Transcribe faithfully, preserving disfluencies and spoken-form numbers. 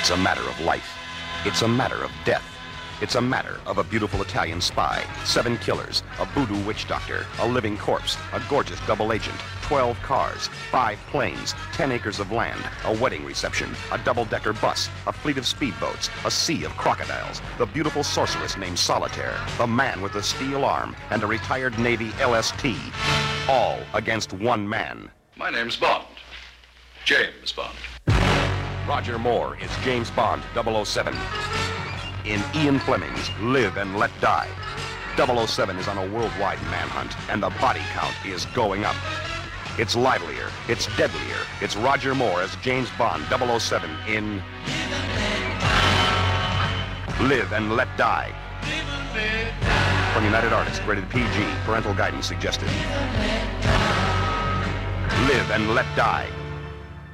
It's a matter of life. It's a matter of death. It's a matter of a beautiful Italian spy, seven killers, a voodoo witch doctor, a living corpse, a gorgeous double agent, twelve cars, five planes, ten acres of land, a wedding reception, a double-decker bus, a fleet of speedboats, a sea of crocodiles, the beautiful sorceress named Solitaire, the man with the steel arm, and a retired Navy L S T. All against one man. My name's Bond. James Bond. Roger Moore is James Bond double oh seven. In Ian Fleming's Live and Let Die. double oh seven is on a worldwide manhunt, and the body count is going up. It's livelier, it's deadlier. It's Roger Moore as James Bond double oh seven in Live and Let Die. From United Artists, rated P G, parental guidance suggested. Live and Let Die.